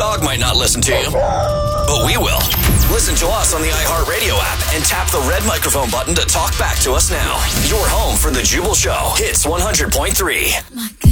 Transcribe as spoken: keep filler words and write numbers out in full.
dog might not listen to you, but we will. Listen to us on the iHeartRadio app and tap the red microphone button to talk back to us now. Your home for the Jubal Show. Hits one hundred point three.